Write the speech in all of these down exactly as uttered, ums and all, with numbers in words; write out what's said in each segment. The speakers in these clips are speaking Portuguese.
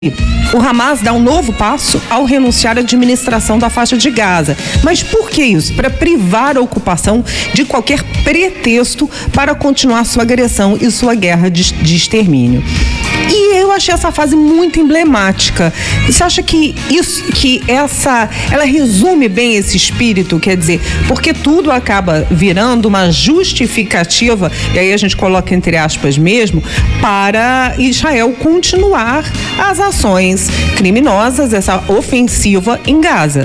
O Hamas dá um novo passo ao renunciar à administração da faixa de Gaza. Mas por que isso? Para privar a ocupação de qualquer pretexto para continuar sua agressão e sua guerra de, de extermínio. E eu achei essa fase muito emblemática. Você acha que isso, que essa, ela resume bem esse espírito? Quer dizer, porque tudo acaba virando uma justificativa, e aí a gente coloca entre aspas mesmo, para Israel continuar as ações criminosas, essa ofensiva em Gaza.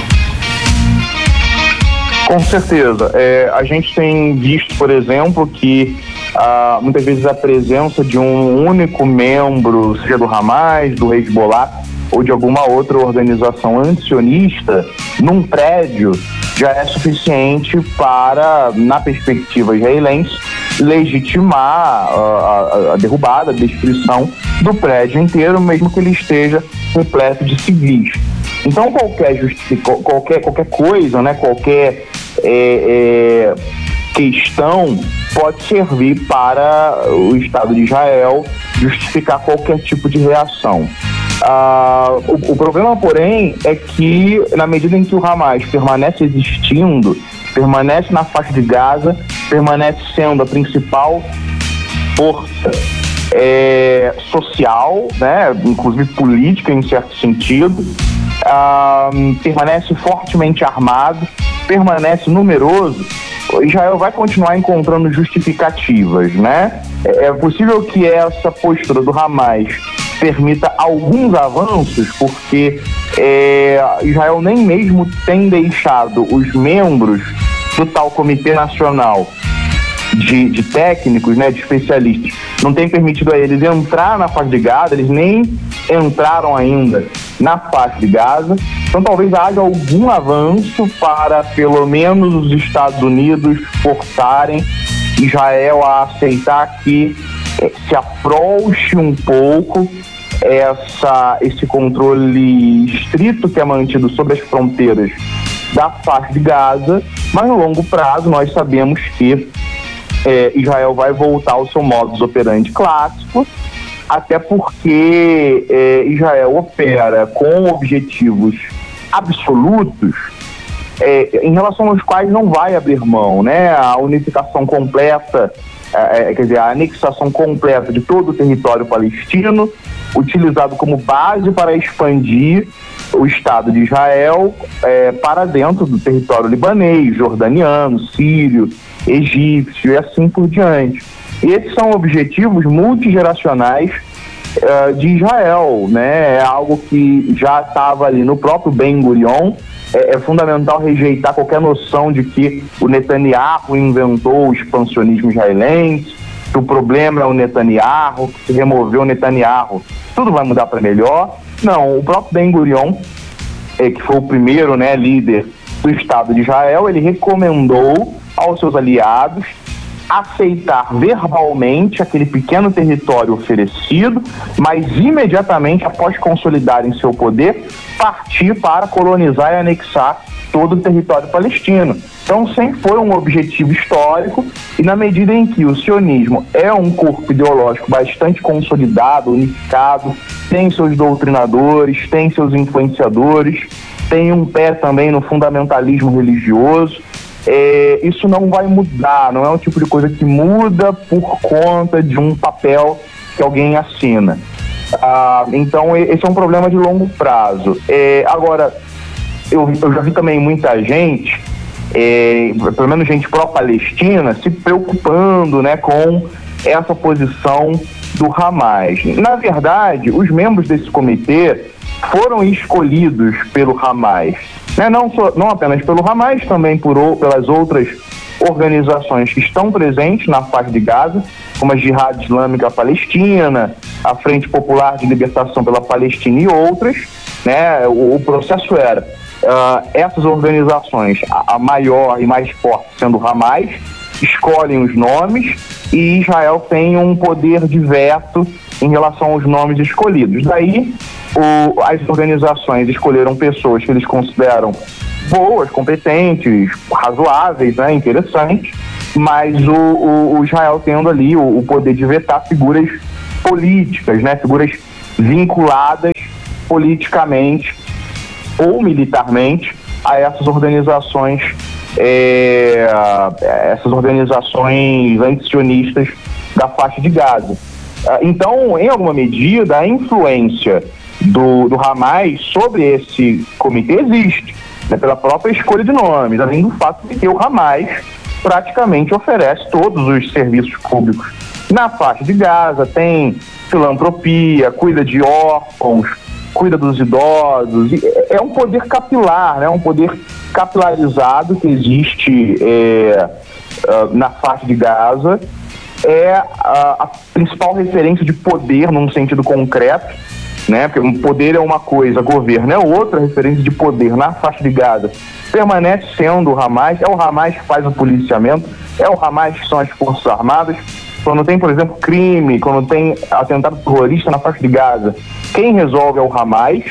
Com certeza. É, a gente tem visto, por exemplo, que ah, muitas vezes a presença de um único membro, seja do Hamas, do Hezbollah ou de alguma outra organização antisionista, num prédio já é suficiente para, na perspectiva israelense, legitimar a, a, a derrubada, a destruição do prédio inteiro, mesmo que ele esteja repleto de civis. Então qualquer, justific... qualquer, qualquer coisa, né, qualquer é, é, questão pode servir para o Estado de Israel justificar qualquer tipo de reação. Ah, o, o problema, porém, é que na medida em que o Hamas permanece existindo, permanece na faixa de Gaza, permanece sendo a principal força é, social, né, inclusive política em certo sentido, ah, permanece fortemente armado, permanece numeroso, Israel vai continuar encontrando justificativas, né? É possível que essa postura do Hamas permita alguns avanços, porque é, Israel nem mesmo tem deixado os membros do tal Comitê Nacional de, de técnicos, né, de especialistas, não tem permitido a eles entrar na faixa de Gaza, eles nem entraram ainda na faixa de Gaza. Então talvez haja algum avanço para pelo menos os Estados Unidos forçarem Israel a aceitar que eh, se afrouxe um pouco essa, esse controle estrito que é mantido sobre as fronteiras da faixa de Gaza, mas no longo prazo nós sabemos que eh, Israel vai voltar ao seu modus operandi clássico, até porque eh, Israel opera com objetivos absolutos eh, em relação aos quais não vai abrir mão, né? A unificação completa, eh, quer dizer, a anexação completa de todo o território palestino, utilizado como base para expandir o Estado de Israel eh, para dentro do território libanês, jordaniano, sírio, egípcio e assim por diante. Esses são objetivos multigeracionais uh, de Israel, né? É algo que já estava ali no próprio Ben Gurion. É, é fundamental rejeitar qualquer noção de que o Netanyahu inventou o expansionismo israelense, que o problema é o Netanyahu, que se remover o Netanyahu, tudo vai mudar para melhor. Não, o próprio Ben Gurion, é, que foi o primeiro, né, líder do Estado de Israel, ele recomendou aos seus aliados aceitar verbalmente aquele pequeno território oferecido, mas imediatamente, após consolidarem seu poder, partir para colonizar e anexar todo o território palestino. Então sempre foi um objetivo histórico, e na medida em que o sionismo é um corpo ideológico bastante consolidado, unificado, tem seus doutrinadores, tem seus influenciadores, tem um pé também no fundamentalismo religioso, É, isso não vai mudar, não é um tipo de coisa que muda por conta de um papel que alguém assina. Ah, então esse é um problema de longo prazo. É, agora, eu, eu já vi também muita gente, é, pelo menos gente pró-palestina, se preocupando, né, com essa posição do Hamas. Na verdade, os membros desse comitê foram escolhidos pelo Hamas, né? não, só, não apenas pelo Hamas, também por, pelas outras organizações que estão presentes na faixa de Gaza, como a Jihad Islâmica Palestina, a Frente Popular de Libertação pela Palestina e outras, né? O, o processo era, uh, essas organizações, a, a maior e mais forte sendo o Hamas, escolhem os nomes e Israel tem um poder de veto em relação aos nomes escolhidos. Daí, o, as organizações escolheram pessoas que eles consideram boas, competentes, razoáveis, né, interessantes, mas o, o, o Israel tendo ali o, o poder de vetar figuras políticas, né, figuras vinculadas politicamente ou militarmente a essas organizações, é, essas organizações antisionistas da faixa de Gaza. Então, em alguma medida, a influência do, do Hamas sobre esse comitê existe, né, pela própria escolha de nomes, além do fato de que o Hamas praticamente oferece todos os serviços públicos na faixa de Gaza, tem filantropia, cuida de órfãos, cuida dos idosos, é um poder capilar, né, um poder capilarizado que existe é, na faixa de Gaza, é a, a principal referência de poder num sentido concreto, né, porque um poder é uma coisa, governo é outra, referência de poder na faixa de Gaza permanece sendo o Hamas, é o Hamas que faz o policiamento, é o Hamas que são as Forças Armadas. Quando tem, por exemplo, crime, quando tem atentado terrorista na faixa de Gaza, quem resolve é o Hamas,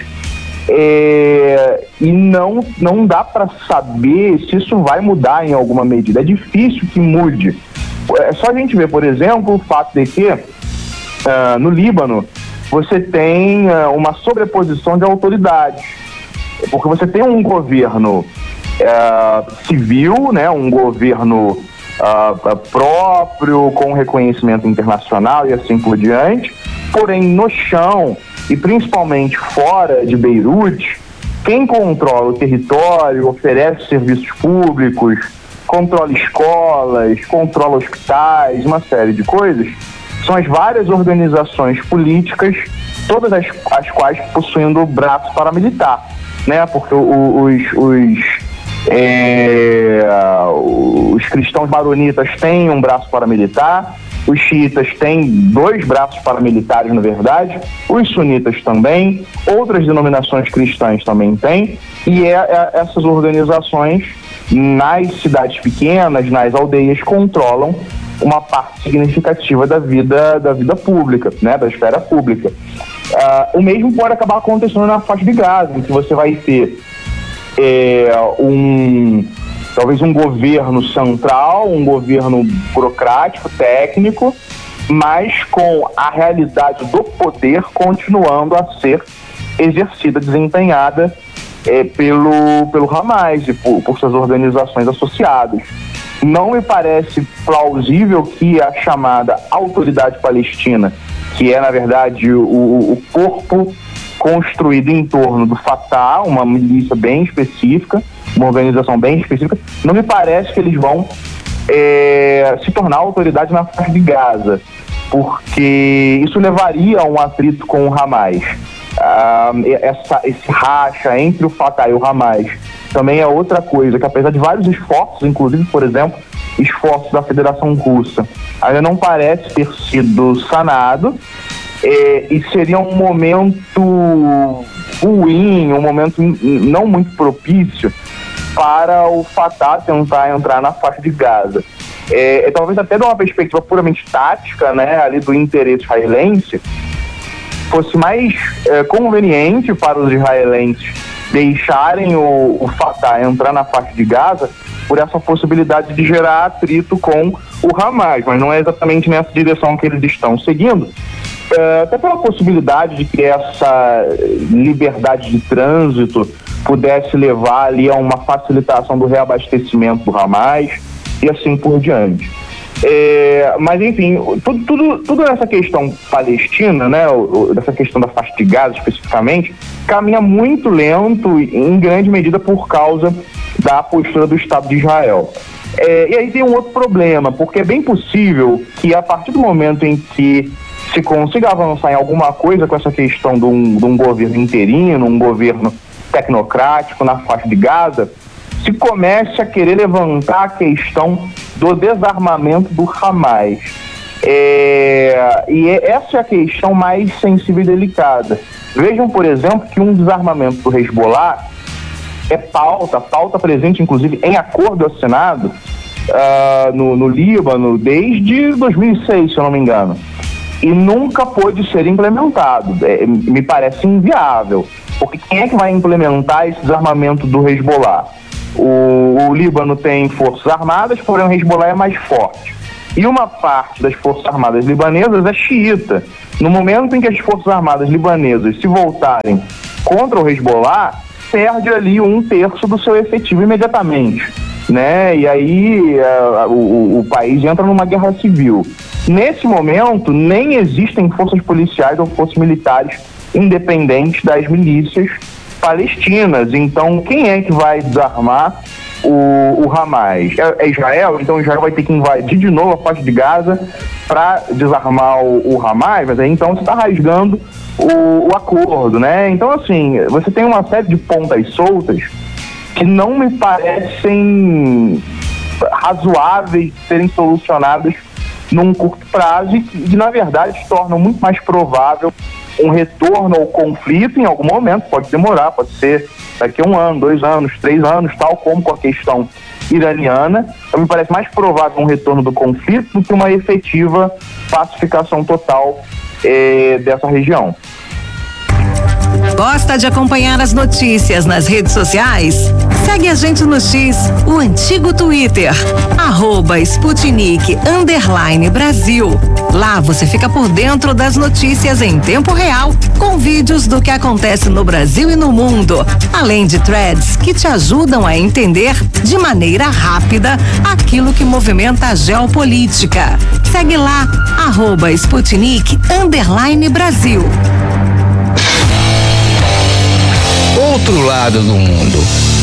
é, e não, não dá para saber se isso vai mudar em alguma medida. É difícil que mude. É só a gente ver, por exemplo, o fato de que uh, no Líbano você tem uh, uma sobreposição de autoridades, porque você tem um governo uh, civil, né, um governo Uh, próprio, com reconhecimento internacional e assim por diante, porém no chão e principalmente fora de Beirute, quem controla o território, oferece serviços públicos, controla escolas, controla hospitais, uma série de coisas, são as várias organizações políticas, todas as, as quais possuindo o braço paramilitar, né? Porque o, os, os É, os cristãos maronitas têm um braço paramilitar, os xiitas têm dois braços paramilitares, na verdade, os sunitas também, outras denominações cristãs também têm, e é, é, essas organizações nas cidades pequenas, nas aldeias, controlam uma parte significativa da vida, da vida pública, né, da esfera pública. Uh, o mesmo pode acabar acontecendo na faixa de Gaza, em que você vai ter É, um, talvez um governo central, um governo burocrático, técnico, mas com a realidade do poder continuando a ser exercida, desempenhada é, pelo, pelo Hamas e por, por suas organizações associadas. Não me parece plausível que a chamada Autoridade Palestina, que é na verdade o, o corpo construído em torno do Fatah, uma milícia bem específica, uma organização bem específica, não me parece que eles vão é, se tornar autoridade na faixa de Gaza, porque isso levaria a um atrito com o Hamas. Ah, essa, esse racha entre o Fatah e o Hamas também é outra coisa, que apesar de vários esforços, inclusive, por exemplo, esforços da Federação Russa, ainda não parece ter sido sanado. É, e seria um momento ruim, um momento não muito propício para o Fatah tentar entrar na faixa de Gaza. É, é, talvez até de uma perspectiva puramente tática, né, ali do interesse israelense, fosse mais é, conveniente para os israelenses deixarem o, o Fatah entrar na faixa de Gaza por essa possibilidade de gerar atrito com o Hamas, mas não é exatamente nessa direção que eles estão seguindo. Uh, até pela possibilidade de que essa liberdade de trânsito pudesse levar ali a uma facilitação do reabastecimento do Hamas e assim por diante. É, mas enfim, tudo, tudo, tudo nessa questão palestina, né, dessa questão da faixa de Gaza especificamente, caminha muito lento, em grande medida por causa da postura do Estado de Israel. É, e aí tem um outro problema, porque é bem possível que a partir do momento em que se consiga avançar em alguma coisa com essa questão de um, de um governo interino, um governo tecnocrático na faixa de Gaza, se comece a querer levantar a questão do desarmamento do Hamas. É, e essa é a questão mais sensível e delicada. Vejam, por exemplo, que um desarmamento do Hezbollah é pauta, pauta presente inclusive em acordo assinado uh, no, no Líbano desde dois mil e seis, se eu não me engano. E nunca pôde ser implementado. É, me parece inviável. Porque quem é que vai implementar esse desarmamento do Hezbollah? O, o Líbano tem forças armadas, porém o Hezbollah é mais forte. e uma parte das Forças Armadas libanesas é xiita. No momento em que as Forças Armadas libanesas se voltarem contra o Hezbollah, perde ali um terço do seu efetivo imediatamente, né? E aí uh, o, o país entra numa guerra civil. Nesse momento, nem existem forças policiais ou forças militares independentes das milícias palestinas. Então, quem é que vai desarmar o, o Hamas? É, é Israel? Então Israel vai ter que invadir de novo a faixa de Gaza para desarmar o, o Hamas, mas aí então você está rasgando o, o acordo, né? Então, assim, você tem uma série de pontas soltas que não me parecem razoáveis serem solucionadas num curto prazo e que, na verdade, tornam muito mais provável um retorno ao conflito em algum momento. Pode demorar, pode ser daqui a um ano, dois anos, três anos, tal como com a questão iraniana. Então, me parece mais provável um retorno do conflito do que uma efetiva pacificação total eh, dessa região. Gosta de acompanhar as notícias nas redes sociais? Segue a gente no X, o antigo Twitter, arroba Sputnik underline Brasil. Lá você fica por dentro das notícias em tempo real, com vídeos do que acontece no Brasil e no mundo, além de threads que te ajudam a entender de maneira rápida aquilo que movimenta a geopolítica. Segue lá, arroba Sputnik underline Brasil. Outro lado do mundo.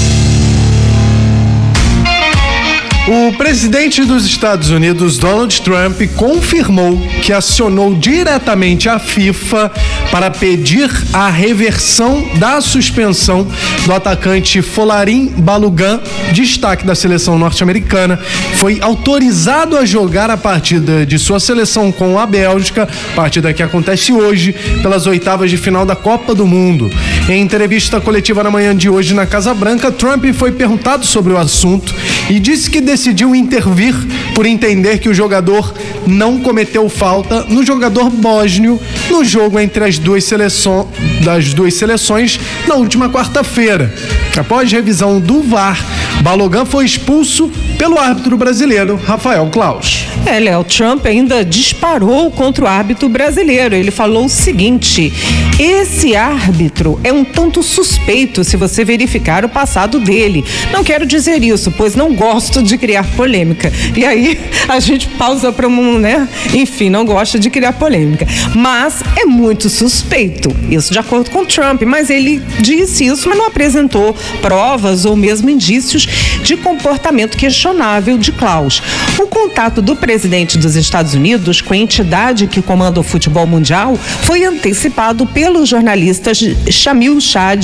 O presidente dos Estados Unidos, Donald Trump, confirmou que acionou diretamente a FIFA para pedir a reversão da suspensão do atacante Folarin Balogun, destaque da seleção norte-americana. Foi autorizado a jogar a partida de sua seleção com a Bélgica, partida que acontece hoje pelas oitavas de final da Copa do Mundo. Em entrevista coletiva na manhã de hoje na Casa Branca, Trump foi perguntado sobre o assunto e disse que decidiu intervir por entender que o jogador não cometeu falta no jogador bósnio no jogo entre as duas seleções, das duas seleções na última quarta-feira. Após revisão do V A R, Balogun foi expulso pelo árbitro brasileiro Rafael Claus. É, Léo, Trump ainda disparou contra o árbitro brasileiro. Ele falou o seguinte: esse árbitro é um tanto suspeito se você verificar o passado dele. Não quero dizer isso, pois não gosto de criar polêmica. E aí a gente pausa para um, né? Enfim, não gosta de criar polêmica. Mas é muito suspeito. Isso de acordo com Trump. Mas ele disse isso, mas não apresentou provas ou mesmo indícios de comportamento questionável de Claus. O contato do presidente dos Estados Unidos com a entidade que comanda o futebol mundial foi antecipado pelo jornalista Shamil Chad,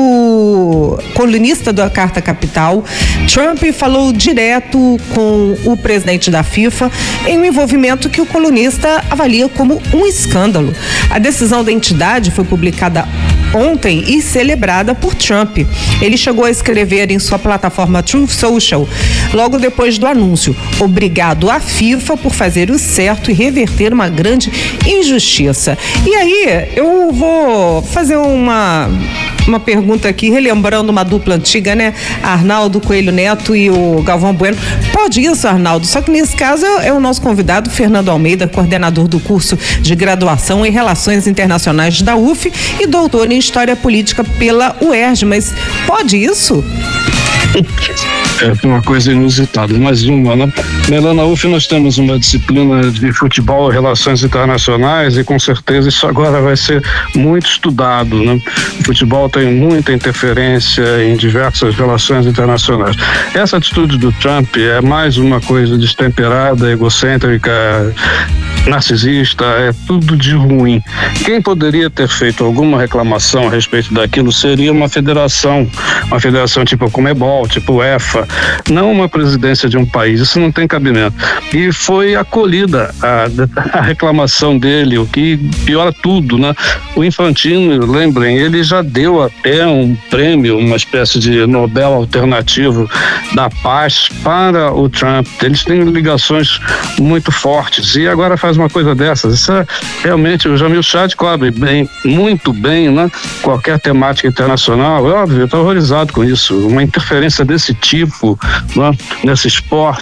do colunista da Carta Capital. Trump falou direto com o presidente da FIFA em um envolvimento que o colunista avalia como um escândalo. A decisão da entidade foi publicada ontem e celebrada por Trump. Ele chegou a escrever em sua plataforma Truth Social, logo depois do anúncio: obrigado à FIFA por fazer o certo e reverter uma grande injustiça. E aí, eu vou fazer uma uma pergunta aqui, relembrando uma dupla antiga, né? Arnaldo Coelho Neto e o Galvão Bueno. Pode isso, Arnaldo? Só que nesse caso é, é o nosso convidado, Fernando Almeida, coordenador do curso de graduação em Relações Internacionais da U F e doutor em História Política pela U E R J. Mas pode isso? É uma coisa inusitada, mais uma, né? Lá na U F nós temos uma disciplina de futebol e relações internacionais e com certeza isso agora vai ser muito estudado, né? O futebol tem muita interferência em diversas relações internacionais. Essa atitude do Trump é mais uma coisa destemperada, egocêntrica, narcisista, é tudo de ruim. Quem poderia ter feito alguma reclamação a respeito daquilo seria uma federação, uma federação tipo a Comebol, tipo UEFA, não uma presidência de um país. Isso não tem cabimento. E foi acolhida a, a reclamação dele, o que piora tudo, né? O Infantino, lembrem, ele já deu até um prêmio, uma espécie de Nobel alternativo da paz para o Trump. Eles têm ligações muito fortes e agora faz uma coisa dessas. Isso é realmente, o Jamil Chad cobre bem, muito bem, né? Qualquer temática internacional. É óbvio, eu estou horrorizado com isso. Uma interferência desse tipo, né? Nesse esporte.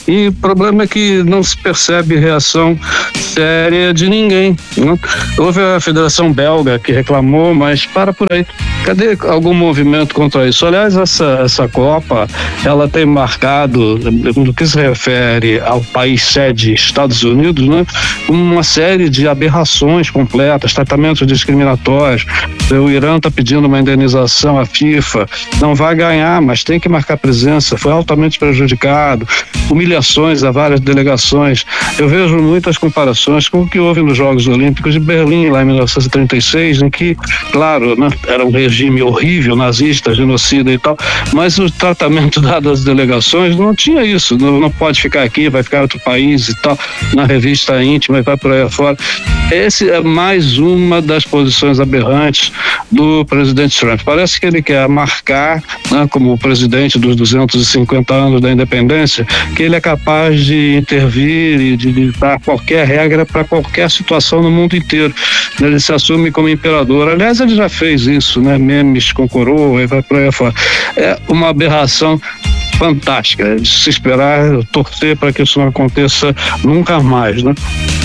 E o problema é que não se percebe reação séria de ninguém, né? Houve a Federação Belga que reclamou, mas para por aí. Cadê algum movimento contra isso? Aliás, essa, essa Copa, ela tem marcado, no que se refere ao país sede Estados Unidos, né, uma série de aberrações completas, tratamentos discriminatórios. O Irã está pedindo uma indenização à FIFA, não vai ganhar, mas tem que marcar presença, foi altamente prejudicado, humilhações a várias delegações. Eu vejo muitas comparações com o que houve nos Jogos Olímpicos de Berlim, lá em mil novecentos e trinta e seis, em que, claro, né, era um regime horrível, nazista, genocida e tal, mas o tratamento dado às delegações não tinha isso, não, não pode ficar aqui, vai ficar em outro país e tal, na revista íntima e vai por aí afora. Esse é mais uma das posições aberrantes do presidente Trump. Parece que ele quer marcar, né, como o presidente dos duzentos e cinquenta anos da independência, que ele é capaz de intervir e de dar qualquer regra para qualquer situação no mundo inteiro. Ele se assume como imperador. Aliás, ele já fez isso, né? Memes com coroa e vai por aí afora. É uma aberração fantástica. É de se esperar, torcer para que isso não aconteça nunca mais, né?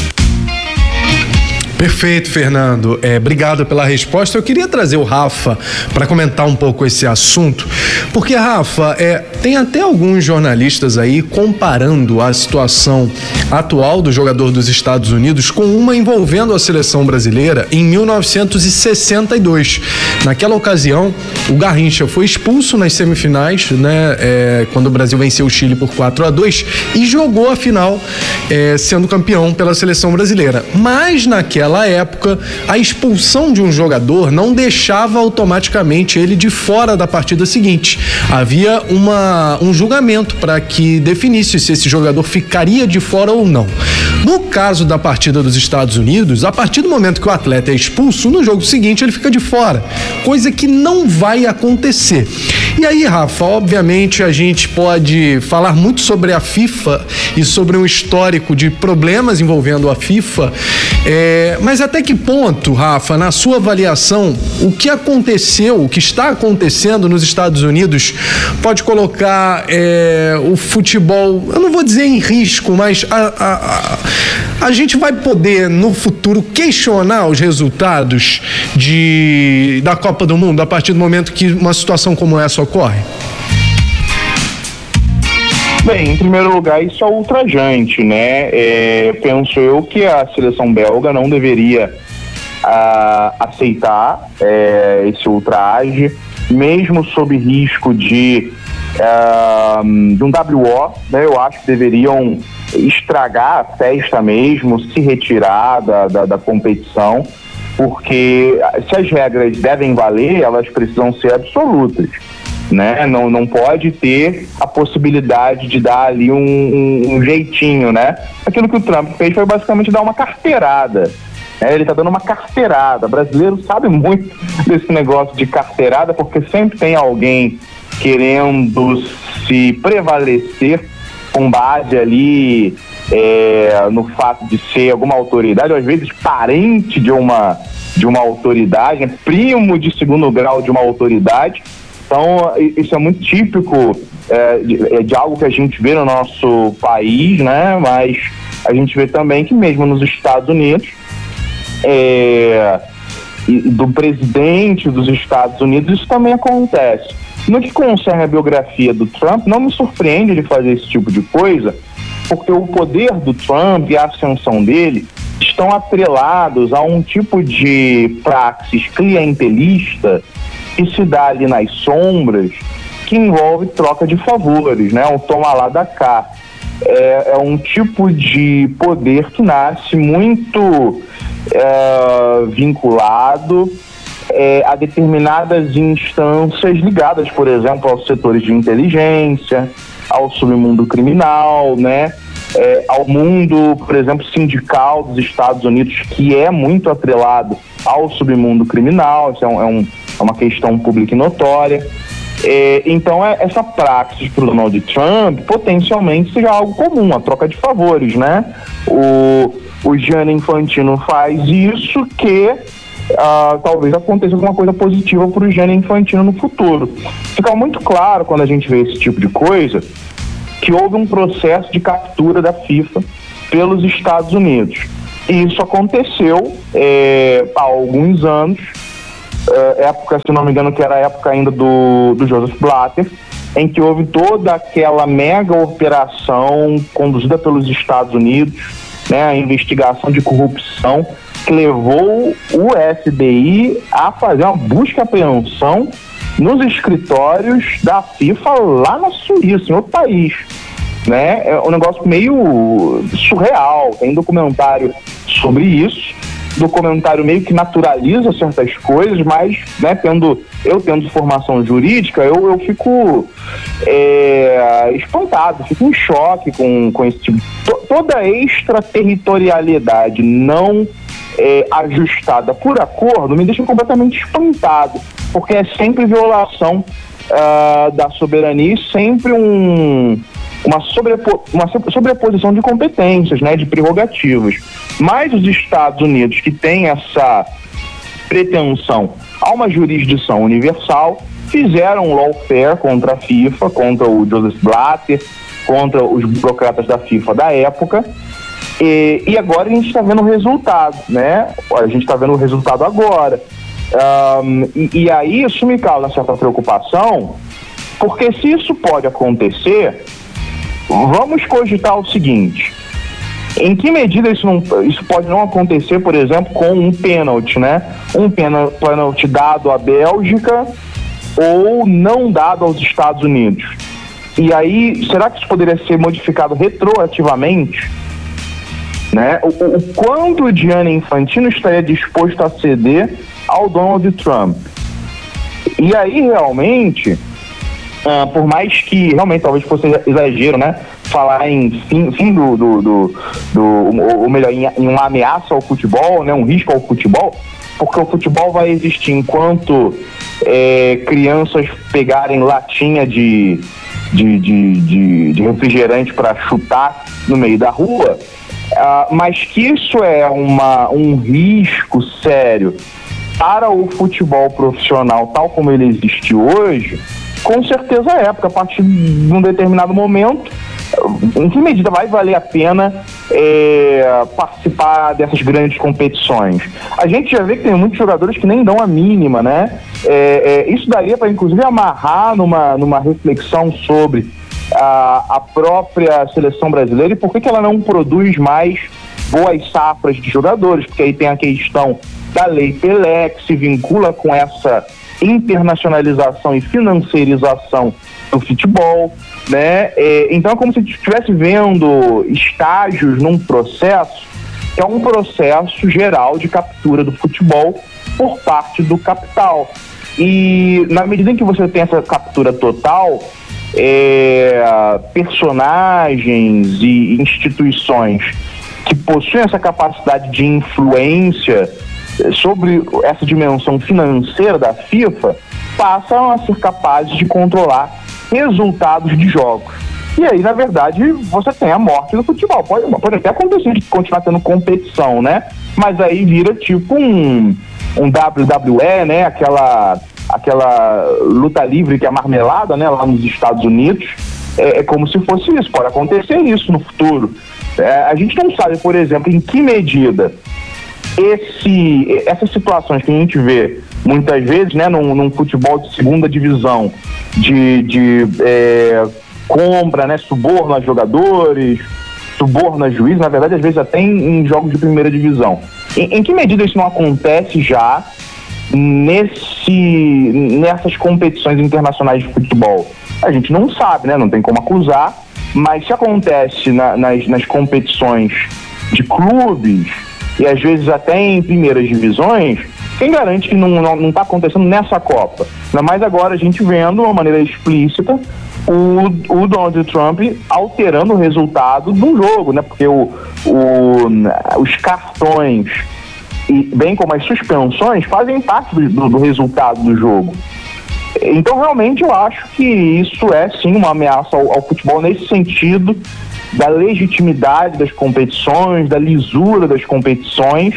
Perfeito, Fernando. É, obrigado pela resposta. Eu queria trazer o Rafa para comentar um pouco esse assunto, porque, Rafa, é, tem até alguns jornalistas aí comparando a situação atual do jogador dos Estados Unidos com uma envolvendo a seleção brasileira em mil novecentos e sessenta e dois. Naquela ocasião, o Garrincha foi expulso nas semifinais, né, é, quando o Brasil venceu o Chile por quatro a dois e jogou a final, é, sendo campeão pela seleção brasileira. Mas naquela época, a expulsão de um jogador não deixava automaticamente ele de fora da partida seguinte. Havia uma, um julgamento para que definisse se esse jogador ficaria de fora ou não. No caso da partida dos Estados Unidos, a partir do momento que o atleta é expulso, no jogo seguinte ele fica de fora, coisa que não vai acontecer. E aí, Rafa, obviamente a gente pode falar muito sobre a FIFA e sobre um histórico de problemas envolvendo a FIFA, é, mas até que ponto, Rafa, na sua avaliação, o que aconteceu, o que está acontecendo nos Estados Unidos pode colocar é, o futebol, eu não vou dizer em risco, mas a, a, a, a gente vai poder no futuro questionar os resultados de, da Copa do Mundo a partir do momento que uma situação como essa ocorre? Bem, em primeiro lugar, isso é ultrajante, né? É, penso eu que a seleção belga não deveria ah, aceitar é, esse ultraje, mesmo sob risco de, ah, de um W O, né? Eu acho que deveriam estragar a festa mesmo, se retirar da, da, da competição, porque se as regras devem valer, elas precisam ser absolutas. Né? Não, não pode ter a possibilidade de dar ali um, um, um jeitinho, né? Aquilo que o Trump fez foi basicamente dar uma carteirada, né? Ele tá dando uma carteirada. O brasileiro sabe muito desse negócio de carteirada, porque sempre tem alguém querendo se prevalecer com base ali é, no fato de ser alguma autoridade, ou às vezes parente de uma, de uma autoridade, né? Primo de segundo grau de uma autoridade. Então, isso é muito típico é, de, de algo que a gente vê no nosso país, né? Mas a gente vê também que mesmo nos Estados Unidos, é, do presidente dos Estados Unidos, isso também acontece. No que concerne a biografia do Trump, não me surpreende ele fazer esse tipo de coisa, porque o poder do Trump e a ascensão dele estão atrelados a um tipo de praxis clientelista que se dá ali nas sombras, que envolve troca de favores, né? Um toma lá da cá. É, é um tipo de poder que nasce muito é, vinculado é, a determinadas instâncias ligadas, por exemplo, aos setores de inteligência, ao submundo criminal, né? É, ao mundo, por exemplo, sindical dos Estados Unidos, que é muito atrelado ao submundo criminal. Isso é um, é um é uma questão pública e notória. É, então, é, essa praxis para o Donald Trump potencialmente seja algo comum, a troca de favores, né? O, o Gianni Infantino faz isso, que uh, talvez aconteça alguma coisa positiva para o Gianni Infantino no futuro. Fica muito claro quando a gente vê esse tipo de coisa que houve um processo de captura da FIFA pelos Estados Unidos. E isso aconteceu é, há alguns anos, é, época, se não me engano, que era a época ainda do, do Joseph Blatter, em que houve toda aquela mega operação conduzida pelos Estados Unidos, né, a investigação de corrupção, que levou o F B I a fazer uma busca e apreensão nos escritórios da FIFA lá na Suíça, em outro país. Né? É um negócio meio surreal. Tem documentário sobre isso, documentário meio que naturaliza certas coisas, mas, né, tendo, eu tendo formação jurídica, eu, eu fico é, espantado, fico em choque com, com esse tipo. T- toda a extraterritorialidade não é, ajustada por acordo me deixa completamente espantado, porque é sempre violação uh, da soberania e sempre um... Uma, sobrepo, uma sobreposição de competências, né, de prerrogativas. Mas os Estados Unidos, que têm essa pretensão a uma jurisdição universal, fizeram um lawfare contra a FIFA, contra o Joseph Blatter, contra os burocratas da FIFA da época, e, e agora a gente está vendo o resultado, né? A gente está vendo o resultado agora. Um, e, e aí isso me causa certa preocupação, porque se isso pode acontecer, vamos cogitar o seguinte: em que medida isso, não, isso pode não acontecer, por exemplo, com um pênalti, né? Um pênalti dado à Bélgica ou não dado aos Estados Unidos. E aí, será que isso poderia ser modificado retroativamente? Né? O, o, o quanto o Gianni Infantino estaria disposto a ceder ao Donald Trump? E aí, realmente... Uh, por mais que realmente talvez fosse exagero, né, falar em fim, fim do, do, do, do ou melhor, em, em uma ameaça ao futebol, né, um risco ao futebol, porque o futebol vai existir enquanto é, crianças pegarem latinha de, de, de, de, de refrigerante para chutar no meio da rua, uh, mas que isso é uma, um risco sério para o futebol profissional tal como ele existe hoje. Com certeza é, porque a partir de um determinado momento, em que medida vai valer a pena é, participar dessas grandes competições? A gente já vê que tem muitos jogadores que nem dão a mínima, né? É, é, isso daria para, inclusive, amarrar numa, numa reflexão sobre a, a própria seleção brasileira e por que, que ela não produz mais boas safras de jogadores, porque aí tem a questão da Lei Pelé, que se vincula com essa internacionalização e financeirização do futebol, né? É, então é como se a gente estivesse vendo estágios num processo que é um processo geral de captura do futebol por parte do capital. E na medida em que você tem essa captura total, é, personagens e instituições que possuem essa capacidade de influência sobre essa dimensão financeira da FIFA passam a ser capazes de controlar resultados de jogos. E aí, na verdade, você tem a morte do futebol. Pode, pode até acontecer de continuar tendo competição, né? Mas aí vira tipo um, um W W E, né? Aquela, aquela luta livre que é marmelada, né? Lá nos Estados Unidos. É, é como se fosse isso. Pode acontecer isso no futuro. É, a gente não sabe, por exemplo, em que medida Esse, essas situações que a gente vê muitas vezes, né, num, num futebol de segunda divisão, de, de é, compra, né, suborno a jogadores, suborno a juiz, na verdade, às vezes até em, em jogos de primeira divisão. Em, em que medida isso não acontece já nesse, nessas competições internacionais de futebol? A gente não sabe, né, não tem como acusar, mas se acontece na, nas, nas competições de clubes, e às vezes até em primeiras divisões, quem garante que não está acontecendo nessa Copa? Ainda mais agora a gente vendo de uma maneira explícita o, o Donald Trump alterando o resultado do jogo, né? Porque o, o, os cartões, e bem como as suspensões, fazem parte do, do, do resultado do jogo. Então realmente eu acho que isso é sim uma ameaça ao, ao futebol nesse sentido, da legitimidade das competições, da lisura das competições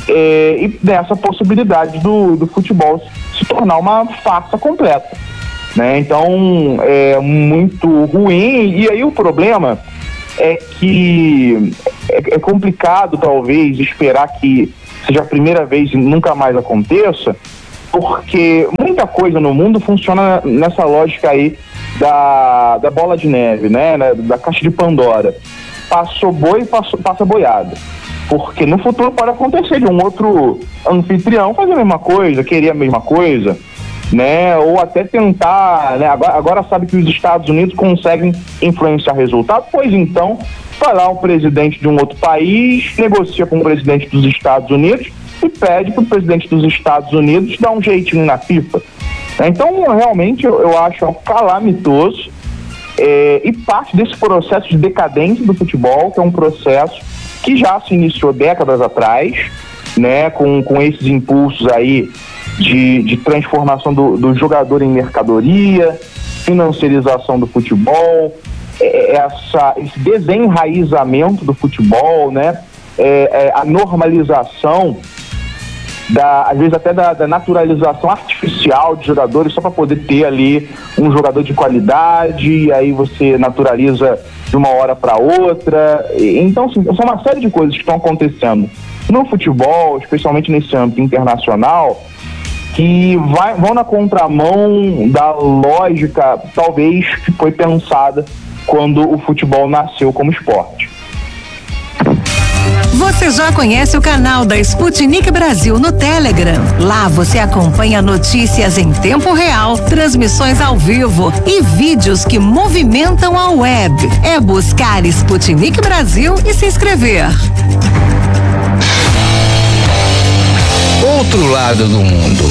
é, e dessa possibilidade do, do futebol se tornar uma farsa completa. né? Então é muito ruim. E aí o problema é que é, é complicado talvez esperar que seja a primeira vez e nunca mais aconteça, porque muita coisa no mundo funciona nessa lógica aí da, da bola de neve, né? Da caixa de Pandora. Passou boi, passou, passa boiada. Porque no futuro pode acontecer de um outro anfitrião fazer a mesma coisa, querer a mesma coisa, né? Ou até tentar, né? Agora, agora sabe que os Estados Unidos conseguem influenciar resultados, pois então vai lá um presidente de um outro país, negocia com o presidente dos Estados Unidos e pede para o presidente dos Estados Unidos dar um jeitinho na FIFA. Então, realmente, eu, eu acho calamitoso é, e parte desse processo de decadência do futebol, que é um processo que já se iniciou décadas atrás, né, com, com esses impulsos aí de, de transformação do, do jogador em mercadoria, financiarização do futebol, é, essa, esse desenraizamento do futebol, né, é, é, a normalização, da, às vezes até da, da naturalização artificial de jogadores só para poder ter ali um jogador de qualidade, e aí você naturaliza de uma hora para outra. Então, assim, são uma série de coisas que estão acontecendo no futebol, especialmente nesse âmbito internacional, que vai, vão na contramão da lógica, talvez, que foi pensada quando o futebol nasceu como esporte. Você já conhece o canal da Sputnik Brasil no Telegram? Lá você acompanha notícias em tempo real, transmissões ao vivo e vídeos que movimentam a web. É buscar Sputnik Brasil e se inscrever. Outro lado do mundo.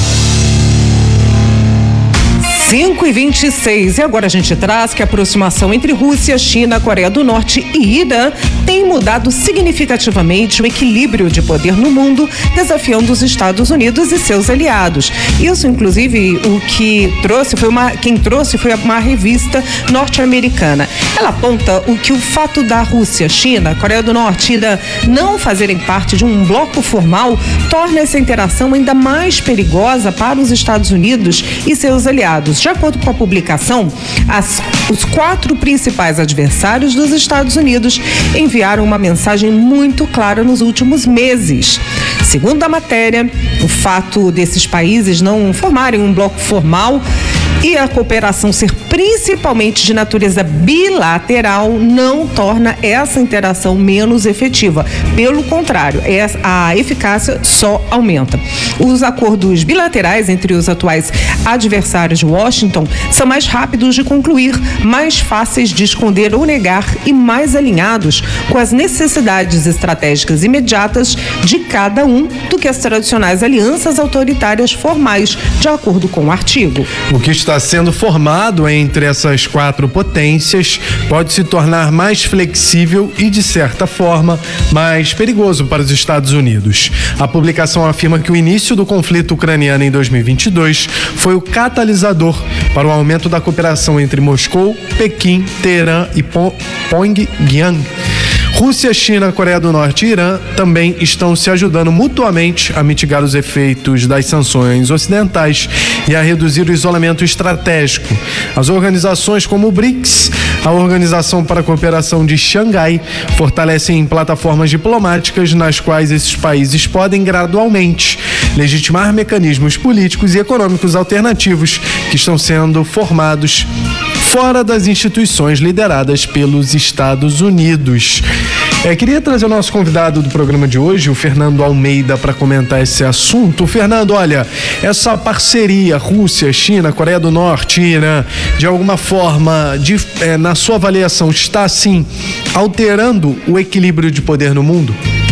cinco e vinte e seis, e agora a gente traz que a aproximação entre Rússia, China, Coreia do Norte e Irã tem mudado significativamente o equilíbrio de poder no mundo, desafiando os Estados Unidos e seus aliados. Isso, inclusive, o que trouxe foi uma, quem trouxe foi uma revista norte-americana. Ela aponta o que o fato da Rússia, China, Coreia do Norte e Irã não fazerem parte de um bloco formal torna essa interação ainda mais perigosa para os Estados Unidos e seus aliados. De acordo com a publicação, as, os quatro principais adversários dos Estados Unidos enviaram uma mensagem muito clara nos últimos meses. Segundo a matéria, o fato desses países não formarem um bloco formal e a cooperação ser principalmente de natureza bilateral não torna essa interação menos efetiva. Pelo contrário, a eficácia só aumenta. Os acordos bilaterais entre os atuais adversários de Washington são mais rápidos de concluir, mais fáceis de esconder ou negar e mais alinhados com as necessidades estratégicas imediatas de cada um do que as tradicionais alianças autoritárias formais, de acordo com o artigo. O que está sendo formado entre essas quatro potências pode se tornar mais flexível e, de certa forma, mais perigoso para os Estados Unidos. A publicação afirma que o início do conflito ucraniano em dois mil e vinte e dois foi o catalisador para o aumento da cooperação entre Moscou, Pequim, Teherã e Pyongyang. Rússia, China, Coreia do Norte e Irã também estão se ajudando mutuamente a mitigar os efeitos das sanções ocidentais e a reduzir o isolamento estratégico. As organizações como o BRICS, a Organização para a Cooperação de Xangai, fortalecem plataformas diplomáticas nas quais esses países podem gradualmente legitimar mecanismos políticos e econômicos alternativos que estão sendo formados fora das instituições lideradas pelos Estados Unidos. É, queria trazer o nosso convidado do programa de hoje, o Fernando Almeida, para comentar esse assunto. Fernando, olha, essa parceria Rússia, China, Coreia do Norte e Irã, de alguma forma, de, é, na sua avaliação, está, assim, alterando o equilíbrio de poder no mundo?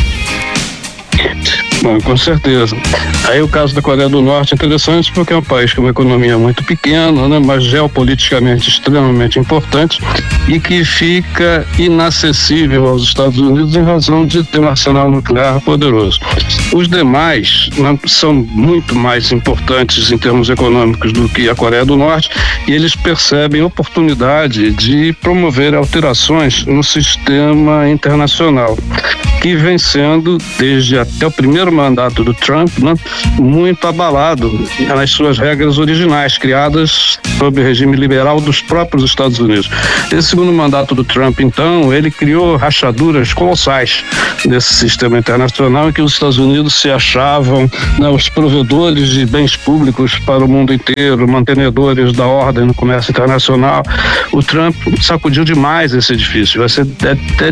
Bom, com certeza. Aí o caso da Coreia do Norte é interessante porque é um país com uma economia muito pequena, né, mas geopoliticamente extremamente importante e que fica inacessível aos Estados Unidos em razão de ter um arsenal nuclear poderoso. Os demais, né, são muito mais importantes em termos econômicos do que a Coreia do Norte e eles percebem oportunidade de promover alterações no sistema internacional, que vem sendo, desde até o primeiro mandato do Trump, né, muito abalado nas suas regras originais, criadas sob o regime liberal dos próprios Estados Unidos. Esse segundo mandato do Trump, então, ele criou rachaduras colossais desse sistema internacional em que os Estados Unidos se achavam, né, os provedores de bens públicos para o mundo inteiro, mantenedores da ordem no comércio internacional. O Trump sacudiu demais esse edifício. Vai ser até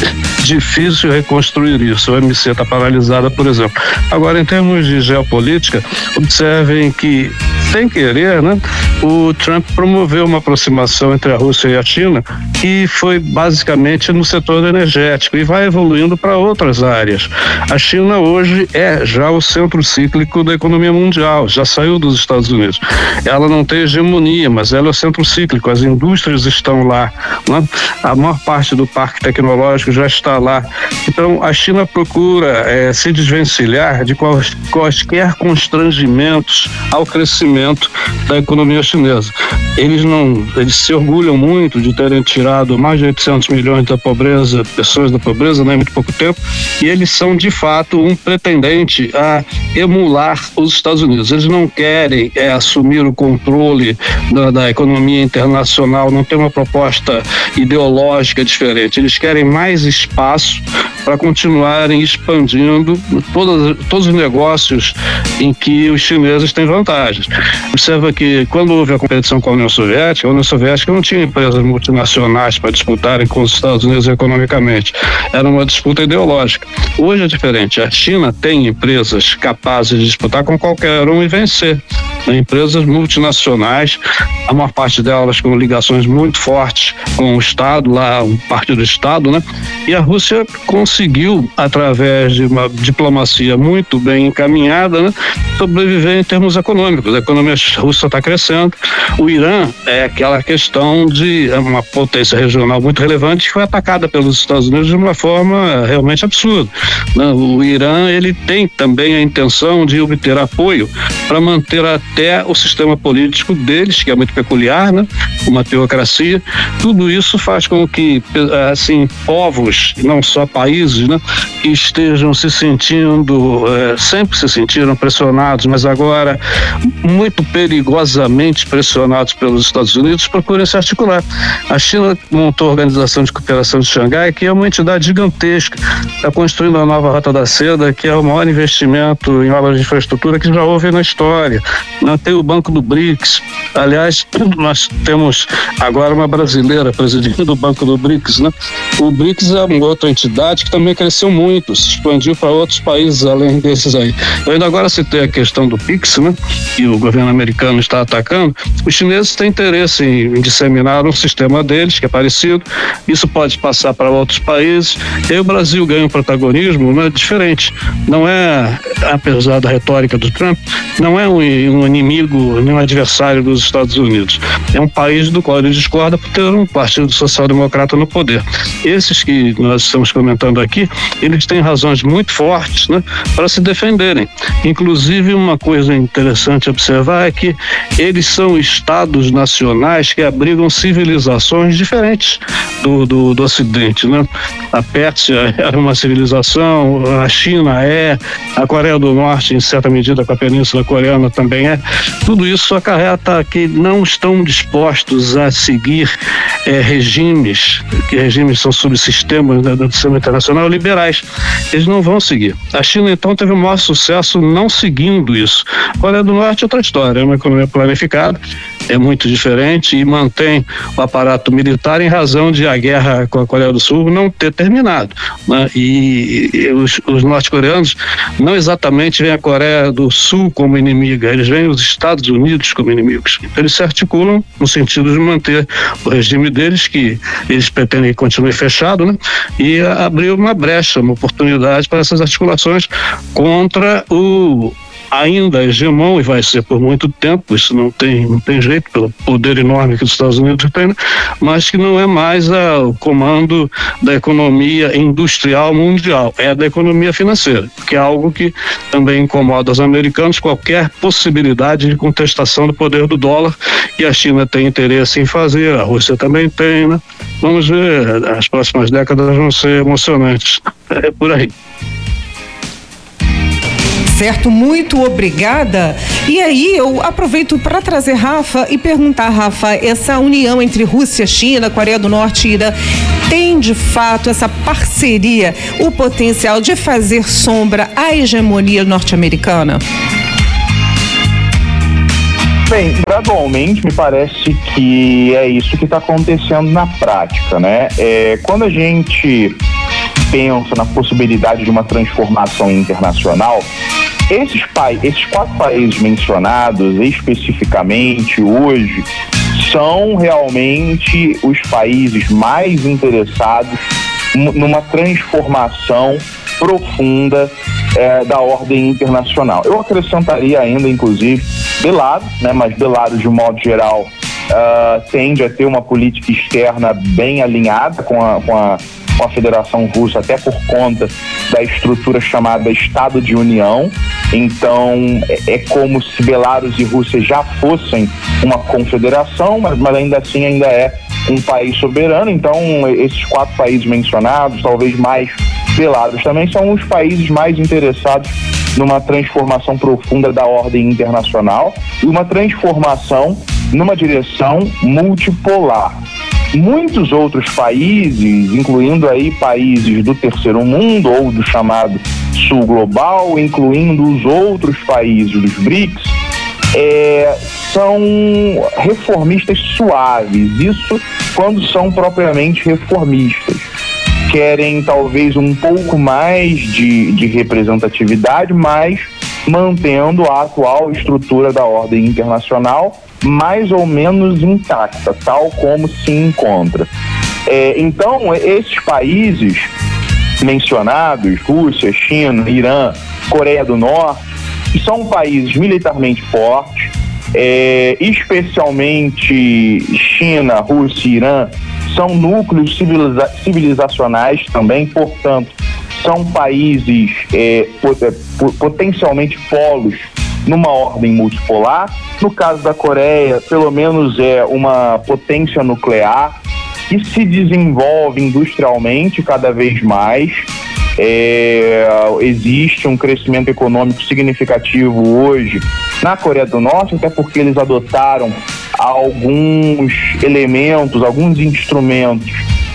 difícil reconstruir isso. O M C está paralisada, por exemplo. Agora, em termos de geopolítica, observem que, sem querer, né, o Trump promoveu uma aproximação entre a Rússia e a China que foi basicamente no setor energético e vai evoluindo para outras áreas. A China hoje é já o centro cíclico da economia mundial, já saiu dos Estados Unidos. Ela não tem hegemonia, mas ela é o centro cíclico, as indústrias estão lá, né? A maior parte do parque tecnológico já está lá. Então, a China procura é, se desvencilhar de quais, quaisquer constrangimentos ao crescimento da economia chinesa. Eles não, eles se orgulham muito de terem tirado mais de oitocentos milhões da pobreza, pessoas da pobreza, né, em muito pouco tempo, e eles são de fato um pretendente a emular os Estados Unidos. Eles não querem é, assumir o controle da, da economia internacional, não tem uma proposta ideológica diferente. Eles querem mais espaço para continuarem expandindo todas, todos os negócios em que os chineses têm vantagens. Observa que quando houve a competição com a União Soviética, a União Soviética não tinha empresas multinacionais para disputarem com os Estados Unidos economicamente. Era uma disputa ideológica. Hoje é diferente. A China tem empresas capazes de disputar com qualquer um e vencer. Empresas multinacionais, a maior parte delas com ligações muito fortes com o Estado, lá um parte do Estado, né? E a Rússia conseguiu, através de uma diplomacia muito bem encaminhada, né, sobreviver em termos econômicos. A economia russa está crescendo. O Irã é aquela questão de uma potência regional muito relevante que foi atacada pelos Estados Unidos de uma forma realmente absurda. O Irã, ele tem também a intenção de obter apoio para manter até o sistema político deles, que é muito peculiar, né? Uma teocracia. Tudo isso faz com que, assim, povos, não só países, né, que estejam se sentindo, é, sempre se sentiram pressionados, mas agora muito perigosamente pressionados pelos Estados Unidos, procurem se articular. A China montou a Organização de Cooperação de Xangai, que é uma entidade gigantesca, está construindo a nova Rota da Seda, que é o maior investimento em obras de infraestrutura que já houve na história. Tem o Banco do BRICS. Aliás, nós temos agora uma brasileira presidindo o Banco do BRICS, né? O BRICS é uma outra entidade que também cresceu muito, se expandiu para outros países além desses aí. Eu ainda agora citei a questão do Pix, né? Que o governo americano está atacando. Os chineses têm interesse em disseminar um sistema deles, que é parecido. Isso pode passar para outros países. E aí o Brasil ganha um protagonismo, né, diferente. Não é, apesar da retórica do Trump, não é um, um inimigo, nem um adversário dos Estados Unidos. É um país do qual ele discorda por ter um partido social-democrata no poder. Esses que nós estamos comentando aqui, eles têm razões muito fortes, né, para se defenderem. Inclusive, uma coisa interessante a observar é que eles são estados nacionais que abrigam civilizações diferentes do, do, do Ocidente, né? A Pérsia era uma civilização, a China é, a Coreia do Norte, em certa medida, com a Península Coreana também é. Tudo isso acarreta que não estão dispostos a seguir é, regimes, que regimes são subsistemas, né, do sistema internacional, liberais. Eles não vão seguir. A China, então, teve o maior sucesso não seguindo isso. A Coreia do Norte é outra história, é uma economia planificada, é muito diferente e mantém o aparato militar em razão de a guerra com a Coreia do Sul não ter terminado, né? E, e os, os norte-coreanos não exatamente veem a Coreia do Sul como inimiga, eles veem os Estados Unidos como inimigos. Eles se articulam no sentido de manter o regime deles, que eles pretendem que continue fechado, né? E abrir uma brecha, uma oportunidade para essas articulações contra o ainda hegemon, e vai ser por muito tempo, isso não tem, não tem jeito, pelo poder enorme que os Estados Unidos têm, mas que não é mais a, o comando da economia industrial mundial, é da economia financeira, que é algo que também incomoda os americanos, qualquer possibilidade de contestação do poder do dólar, e a China tem interesse em fazer, a Rússia também tem, né? Vamos ver, as próximas décadas vão ser emocionantes, é por aí. certo, muito obrigada. E aí eu aproveito para trazer Rafa e perguntar, Rafa, essa união entre Rússia, China, Coreia do Norte e Irã tem de fato essa parceria, o potencial de fazer sombra à hegemonia norte-americana? Bem, gradualmente me parece que é isso que está acontecendo na prática, né? É, quando a gente pensa na possibilidade de uma transformação internacional, esses, pa- esses quatro países mencionados especificamente hoje são realmente os países mais interessados n- numa transformação profunda é, da ordem internacional. Eu acrescentaria ainda, inclusive, Belarus, né? Mas Belarus, de um modo geral, uh, tende a ter uma política externa bem alinhada com a, com a, com a Federação Russa, até por conta da estrutura chamada Estado de União. Então, é, é como se Belarus e Rússia já fossem uma confederação, mas, mas ainda assim ainda é um país soberano. Então, esses quatro países mencionados, talvez mais Belarus também, são os países mais interessados numa transformação profunda da ordem internacional e uma transformação numa direção multipolar. Muitos outros países, incluindo aí países do terceiro mundo ou do chamado sul global, incluindo os outros países dos BRICS, é, são reformistas suaves. Isso quando são propriamente reformistas. Querem talvez um pouco mais de, de representatividade, mas mantendo a atual estrutura da ordem internacional mais ou menos intacta, tal como se encontra. É, então, esses países mencionados, Rússia, China, Irã, Coreia do Norte, são países militarmente fortes, é, especialmente China, Rússia e Irã, são núcleos civiliza- civilizacionais também, portanto, são países é, potencialmente polos numa ordem multipolar. No caso da Coreia, pelo menos é uma potência nuclear que se desenvolve industrialmente cada vez mais. É, existe um crescimento econômico significativo hoje na Coreia do Norte, até porque eles adotaram alguns elementos, alguns instrumentos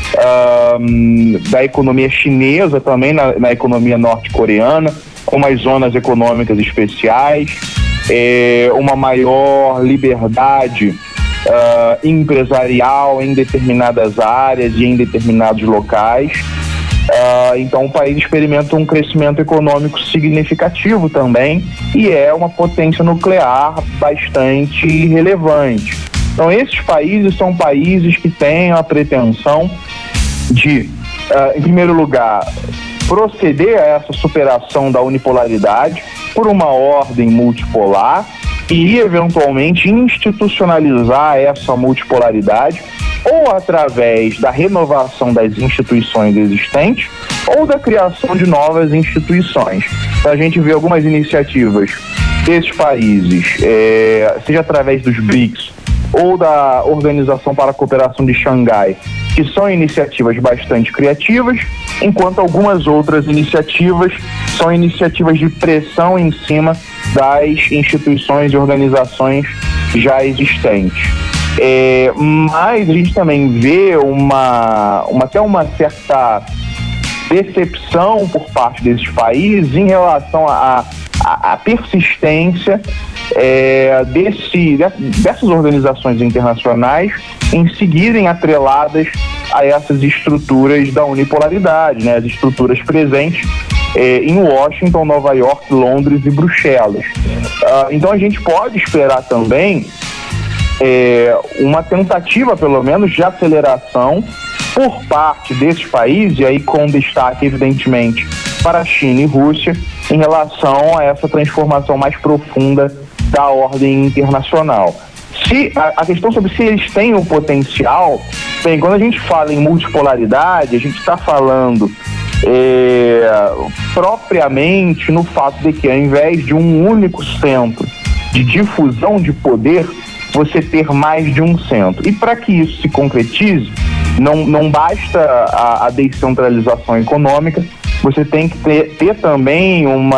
um, da economia chinesa também na, na economia norte-coreana, como as zonas econômicas especiais, é, uma maior liberdade uh, empresarial em determinadas áreas e em determinados locais. Uh, então o país experimenta um crescimento econômico significativo também e é uma potência nuclear bastante relevante. Então esses países são países que têm a pretensão de, uh, em primeiro lugar, proceder a essa superação da unipolaridade por uma ordem multipolar e, eventualmente, institucionalizar essa multipolaridade ou através da renovação das instituições existentes ou da criação de novas instituições. Então, a gente vê algumas iniciativas desses países, é, seja através dos BRICS ou da Organização para a Cooperação de Xangai, que são iniciativas bastante criativas, enquanto algumas outras iniciativas são iniciativas de pressão em cima das instituições e organizações já existentes. É, mas a gente também vê uma, uma, até uma certa decepção por parte desses países em relação à a, a, a persistência é, desse, dessas organizações internacionais em seguirem atreladas a essas estruturas da unipolaridade, né, as estruturas presentes é, em Washington, Nova York, Londres e Bruxelas. Uh, então a gente pode esperar também é, uma tentativa, pelo menos, de aceleração por parte desses países, e aí com destaque, evidentemente, para a China e Rússia, em relação a essa transformação mais profunda da ordem internacional. Se, a, a questão sobre se eles têm o potencial, bem, quando a gente fala em multipolaridade, a gente está falando é, propriamente no fato de que, ao invés de um único centro de difusão de poder, você ter mais de um centro. E para que isso se concretize, não, não basta a, a descentralização econômica, você tem que ter, ter também uma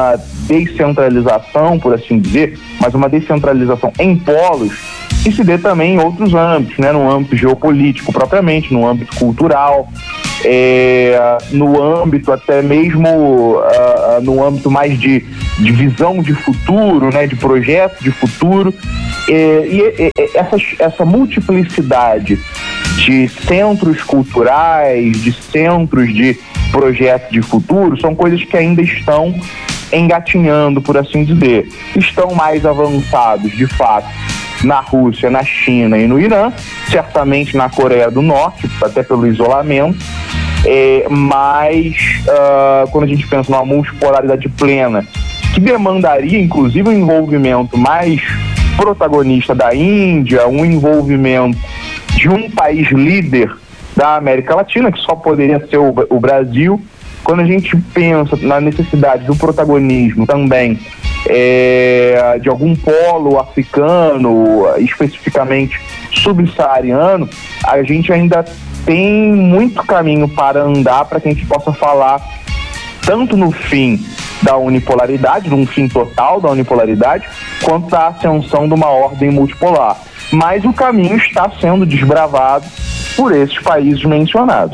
descentralização, por assim dizer, mas uma descentralização em polos, que se dê também em outros âmbitos, né? No âmbito geopolítico propriamente, no âmbito cultural, é, no âmbito até mesmo, uh, no âmbito mais de, de visão de futuro, né? De projeto de futuro. É, e é, é, essa, essa multiplicidade de centros culturais, de centros de projetos de futuro, são coisas que ainda estão engatinhando, por assim dizer. Estão mais avançados, de fato, na Rússia, na China e no Irã, certamente na Coreia do Norte, até pelo isolamento, é, mas uh, quando a gente pensa numa multipolaridade plena, que demandaria inclusive um envolvimento mais protagonista da Índia, um envolvimento de um país líder da América Latina, que só poderia ser o, o Brasil. Quando a gente pensa na necessidade do protagonismo também é, de algum polo africano, especificamente subsaariano, a gente ainda tem muito caminho para andar para que a gente possa falar tanto no fim da unipolaridade, num fim total da unipolaridade, quanto da ascensão de uma ordem multipolar. Mas o caminho está sendo desbravado por esses países mencionados.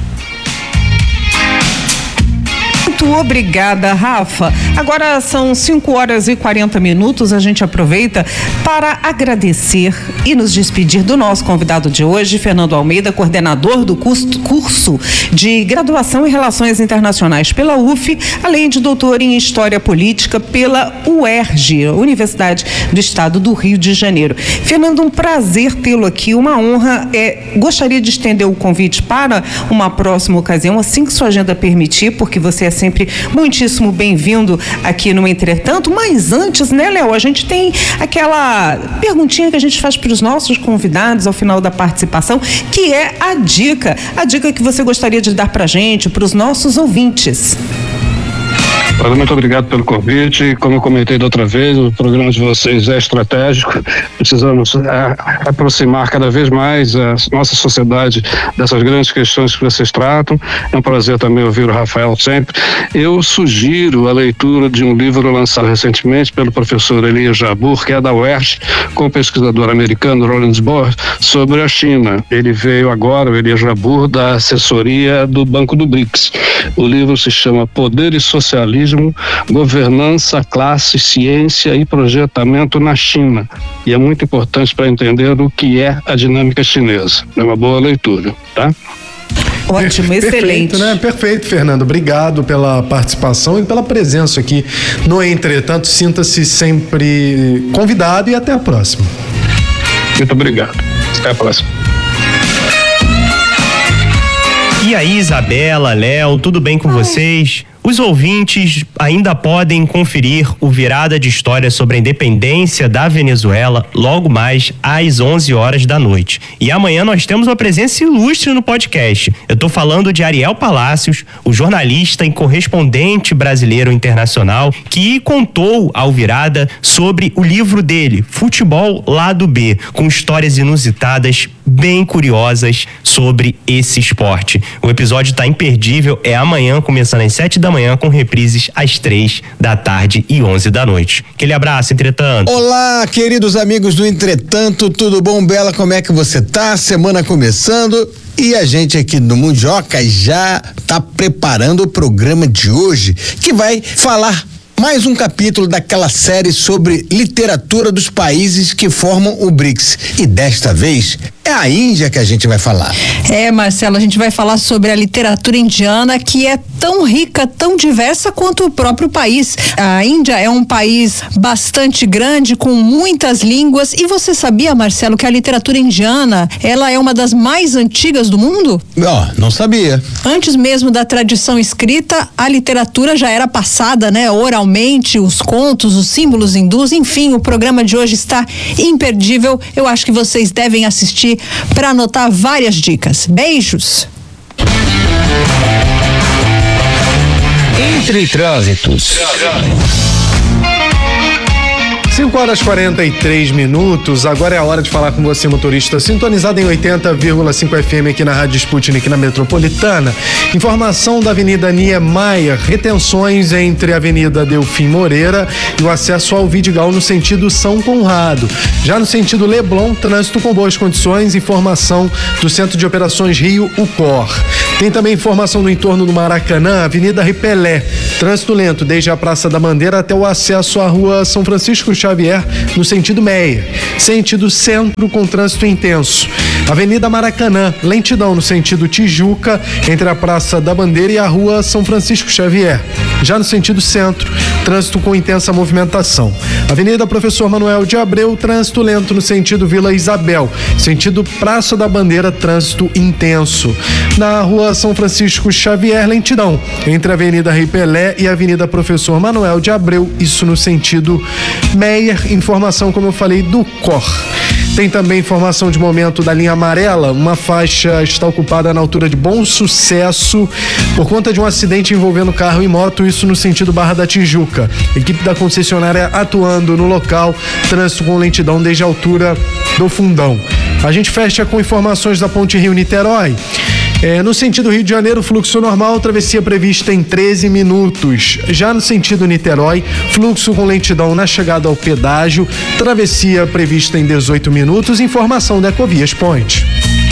Muito obrigada, Rafa. Agora são cinco horas e quarenta minutos. A gente aproveita para agradecer e nos despedir do nosso convidado de hoje, Fernando Almeida, coordenador do curso, curso de graduação em Relações Internacionais pela U F, além de doutor em História Política pela U E R J, Universidade do Estado do Rio de Janeiro. Fernando, um prazer tê-lo aqui, uma honra. É, gostaria de estender o convite para uma próxima ocasião, assim que sua agenda permitir, porque você é sempre muitíssimo bem-vindo aqui no Entretanto. Mas antes, né, Léo, a gente tem aquela perguntinha que a gente faz para os nossos convidados ao final da participação, que é a dica, a dica que você gostaria de dar para a gente, para os nossos ouvintes. Muito obrigado pelo convite. Como eu comentei da outra vez, o programa de vocês é estratégico. Precisamos é, aproximar cada vez mais a nossa sociedade dessas grandes questões que vocês tratam. É um prazer também ouvir o Rafael sempre. Eu sugiro a leitura de um livro lançado recentemente pelo professor Elias Jabbour, que é da U E R J, com o pesquisador americano Lawrence Bohr, sobre a China. Ele veio agora, o Elias Jabbour, da assessoria do Banco do BRICS. O livro se chama Poder e Socialismo, Governança, Classe, Ciência e Projetamento na China. E é muito importante para entender o que é a dinâmica chinesa. É uma boa leitura, tá? Ótimo, Perfeito, excelente. Né? Perfeito, Fernando. Obrigado pela participação e pela presença aqui no Entretanto. Sinta-se sempre convidado e até a próxima. Muito obrigado. Até a próxima. E aí, Isabela, Léo, tudo bem com vocês? Os ouvintes ainda podem conferir o Virada de História sobre a independência da Venezuela logo mais às onze horas da noite. E amanhã nós temos uma presença ilustre no podcast. Eu tô falando de Ariel Palácios, o jornalista e correspondente brasileiro internacional, que contou ao Virada sobre o livro dele, Futebol Lado B, com histórias inusitadas, bem curiosas sobre esse esporte. O episódio tá imperdível, é amanhã, começando às sete da manhã, com reprises às três da tarde e onze da noite. Aquele abraço, Entretanto. Olá, queridos amigos do Entretanto, tudo bom, Bela? Como é que você tá? Semana começando e a gente aqui no Mundioca já tá preparando o programa de hoje, que vai falar mais um capítulo daquela série sobre literatura dos países que formam o BRICS. E desta vez é a Índia que a gente vai falar. É, Marcelo, a gente vai falar sobre a literatura indiana, que é tão rica, tão diversa quanto o próprio país. A Índia é um país bastante grande, com muitas línguas. E você sabia, Marcelo, que a literatura indiana, ela é uma das mais antigas do mundo? Ó, oh, não sabia. Antes mesmo da tradição escrita, a literatura já era passada, né, oralmente, os contos, os símbolos hindus, enfim, o programa de hoje está imperdível. Eu acho que vocês devem assistir para anotar várias dicas. Beijos! Entre Trânsitos. cinco horas e quarenta e três minutos, agora é a hora de falar com você, motorista sintonizado em oitenta vírgula cinco F M aqui na Rádio Sputnik, na Metropolitana. Informação da Avenida Niemeyer, retenções entre a Avenida Delfim Moreira e o acesso ao Vidigal no sentido São Conrado. Já no sentido Leblon, trânsito com boas condições, informação do Centro de Operações Rio, o C O R. Tem também informação do entorno do Maracanã, Avenida Ripelé, trânsito lento desde a Praça da Bandeira até o acesso à Rua São Francisco Xavier, no sentido Meia. Sentido centro com trânsito intenso. Avenida Maracanã, lentidão no sentido Tijuca, entre a Praça da Bandeira e a Rua São Francisco Xavier. Já no sentido centro, trânsito com intensa movimentação. Avenida Professor Manuel de Abreu, trânsito lento no sentido Vila Isabel. Sentido Praça da Bandeira, trânsito intenso. Na Rua São Francisco Xavier, lentidão entre a Avenida Rei Pelé e a Avenida Professor Manuel de Abreu, isso no sentido Meyer. Informação, como eu falei, do C O R. Tem também informação de momento da linha amarela, uma faixa está ocupada na altura de Bom Sucesso por conta de um acidente envolvendo carro e moto, isso no sentido Barra da Tijuca. Equipe da concessionária atuando no local, trânsito com lentidão desde a altura do Fundão. A gente fecha com informações da Ponte Rio-Niterói. É, no sentido Rio de Janeiro, fluxo normal, travessia prevista em treze minutos. Já no sentido Niterói, fluxo com lentidão na chegada ao pedágio, travessia prevista em dezoito minutos. Informação da Ecovias Point.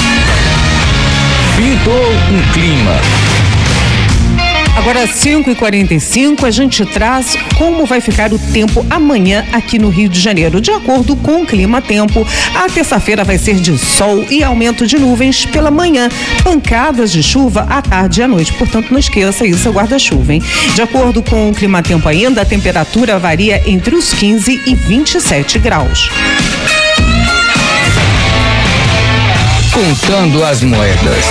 Pintou um clima. Agora, cinco e quarenta e cinco, a gente traz como vai ficar o tempo amanhã aqui no Rio de Janeiro. De acordo com o Clima Tempo, a terça-feira vai ser de sol e aumento de nuvens pela manhã, pancadas de chuva à tarde e à noite. Portanto, não esqueça isso, é guarda-chuva, hein? De acordo com o Clima Tempo ainda, a temperatura varia entre os quinze e vinte e sete graus. Contando as moedas.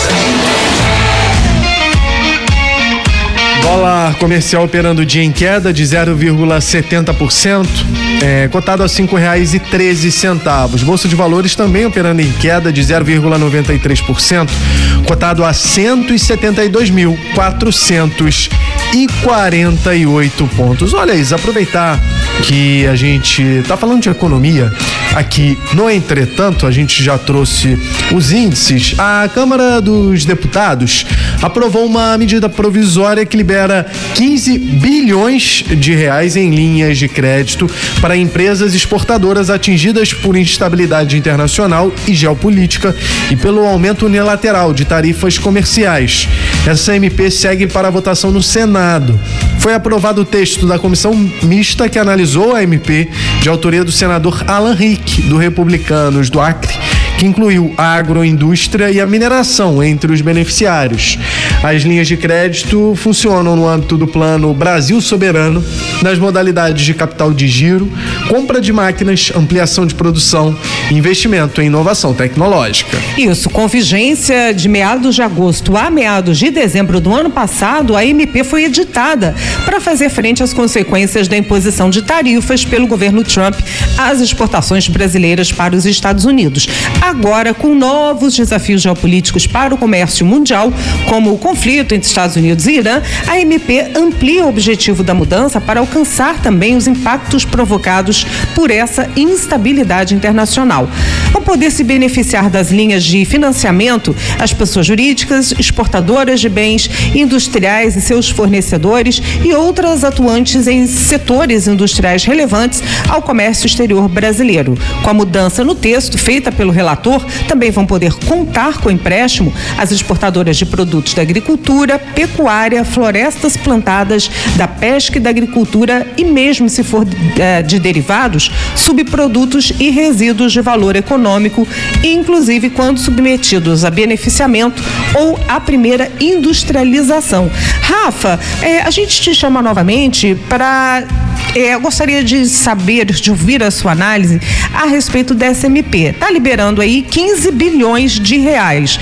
Dólar comercial operando o dia em queda de zero vírgula setenta por cento, é, cotado a cinco reais e treze centavos. Bolsa de Valores também operando em queda de zero vírgula noventa e três por cento, cotado a cento e setenta e dois mil, quatrocentos e quarenta e oito pontos. Olha isso, aproveitar que a gente tá falando de economia aqui no Entretanto, a gente já trouxe os índices. A Câmara dos Deputados aprovou uma medida provisória que libera quinze bilhões de reais em linhas de crédito para empresas exportadoras atingidas por instabilidade internacional e geopolítica e pelo aumento unilateral de tarifas comerciais. Essa M P segue para a votação no Senado. Foi aprovado o texto da comissão mista que analisou a M P, de autoria do senador Alan Rick, do Republicanos do Acre, que incluiu a agroindústria e a mineração entre os beneficiários. As linhas de crédito funcionam no âmbito do Plano Brasil Soberano, nas modalidades de capital de giro, compra de máquinas, ampliação de produção e investimento em inovação tecnológica. Isso, com vigência de meados de agosto a meados de dezembro do ano passado, a M P foi editada para fazer frente às consequências da imposição de tarifas pelo governo Trump às exportações brasileiras para os Estados Unidos. Agora, com novos desafios geopolíticos para o comércio mundial, como o conflito entre Estados Unidos e Irã, a M P amplia o objetivo da mudança para alcançar também os impactos provocados por essa instabilidade internacional. Vão poder se beneficiar das linhas de financiamento as pessoas jurídicas, exportadoras de bens industriais e seus fornecedores e outras atuantes em setores industriais relevantes ao comércio exterior brasileiro. Com a mudança no texto feita pelo relator, também vão poder contar com empréstimo as exportadoras de produtos da agricultura, pecuária, florestas plantadas, da pesca e da agricultura e mesmo se for eh, de derivados, subprodutos e resíduos de valor econômico, inclusive quando submetidos a beneficiamento ou à primeira industrialização. Rafa, eh, a gente te chama novamente para... É, eu gostaria de saber, de ouvir a sua análise a respeito dessa M P. Está liberando aí quinze bilhões de reais.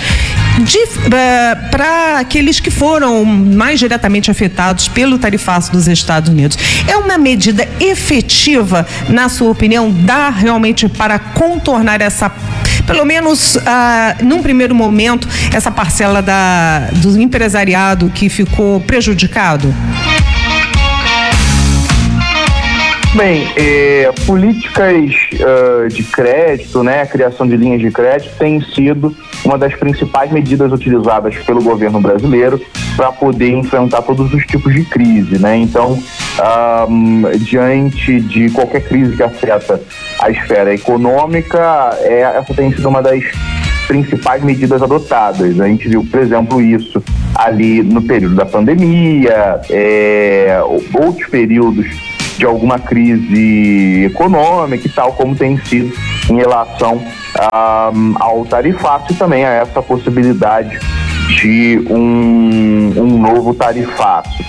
Uh, para aqueles que foram mais diretamente afetados pelo tarifaço dos Estados Unidos. É uma medida efetiva, na sua opinião, dá realmente para contornar essa, pelo menos uh, num primeiro momento, essa parcela da, do empresariado que ficou prejudicado? Bem, é, políticas uh, de crédito, né, a criação de linhas de crédito tem sido uma das principais medidas utilizadas pelo governo brasileiro para poder enfrentar todos os tipos de crise, né? Então, um, diante de qualquer crise que afeta a esfera econômica, é, essa tem sido uma das principais medidas adotadas. A gente viu, por exemplo, isso ali no período da pandemia, é, outros períodos de alguma crise econômica e tal, como tem sido em relação um, ao tarifaço e também a essa possibilidade de um, um novo tarifaço.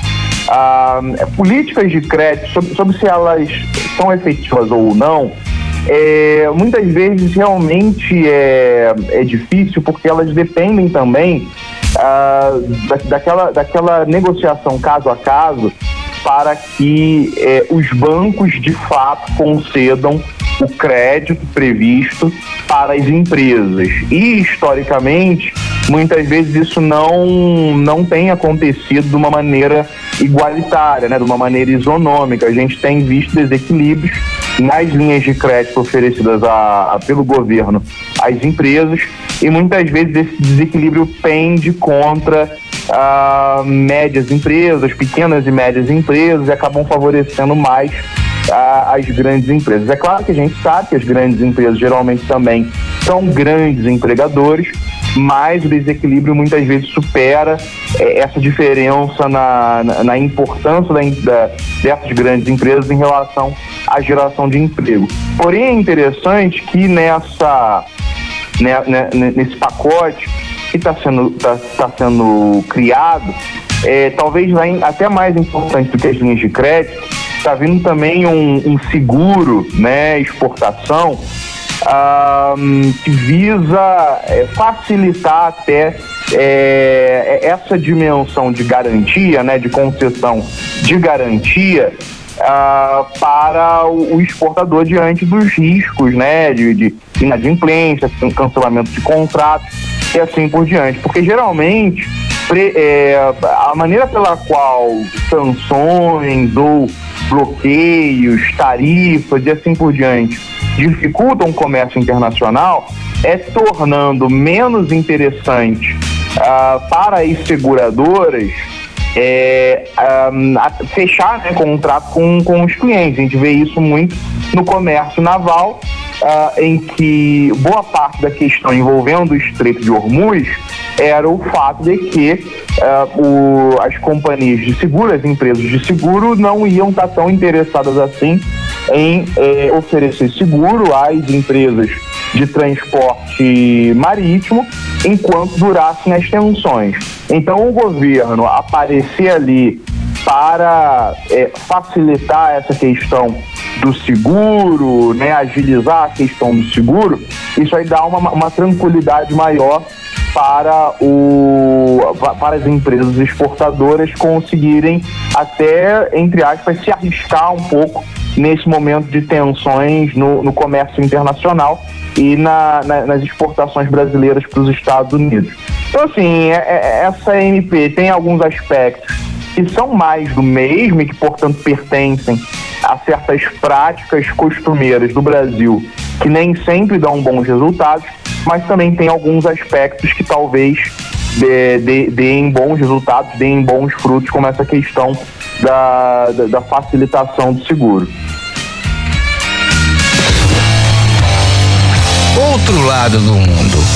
Um, políticas de crédito, sobre, sobre se elas são efetivas ou não, é, muitas vezes realmente é, é difícil, porque elas dependem também uh, da, daquela, daquela negociação caso a caso, para que eh, os bancos de fato concedam o crédito previsto para as empresas. E, historicamente, muitas vezes isso não, não tem acontecido de uma maneira igualitária, né, de uma maneira isonômica. A gente tem visto desequilíbrios nas linhas de crédito oferecidas a, a, pelo governo às empresas, e muitas vezes esse desequilíbrio pende contra Uh, médias empresas, pequenas e médias empresas, e acabam favorecendo mais uh, as grandes empresas. É claro que a gente sabe que as grandes empresas geralmente também são grandes empregadores, mas o desequilíbrio muitas vezes supera eh, essa diferença na, na, na importância da, da, dessas grandes empresas em relação à geração de emprego. Porém, é interessante que nessa, né, né, nesse pacote que está sendo, tá, tá sendo criado, é, talvez até mais importante do que as linhas de crédito, está vindo também um, um seguro, né, exportação, um, que visa é, facilitar até é, essa dimensão de garantia, né, de concessão de garantia uh, para o, o exportador diante dos riscos, né, de, de inadimplência, cancelamento de contratos e assim por diante, porque geralmente pre, é, a maneira pela qual sanções ou bloqueios, tarifas e assim por diante dificultam o comércio internacional é tornando menos interessante uh, para as seguradoras é, um, fechar, né, contrato com, com os clientes. A gente vê isso muito no comércio naval, Uh, em que boa parte da questão envolvendo o Estreito de Hormuz era o fato de que uh, o, as companhias de seguro, as empresas de seguro, não iam estar tão interessadas assim em eh, oferecer seguro às empresas de transporte marítimo enquanto durassem as tensões. Então, o governo aparecer ali para eh, facilitar essa questão do seguro, né, agilizar a questão do seguro, isso aí dá uma, uma tranquilidade maior para, o, para as empresas exportadoras conseguirem até, entre aspas, se arriscar um pouco nesse momento de tensões no, no comércio internacional e na, na, nas exportações brasileiras para os Estados Unidos. Então, assim, é, é, essa M P tem alguns aspectos que são mais do mesmo e que, portanto, pertencem a certas práticas costumeiras do Brasil que nem sempre dão bons resultados, mas também tem alguns aspectos que talvez deem bons resultados, deem bons frutos, como essa questão da, da, da facilitação do seguro. Outro lado do mundo.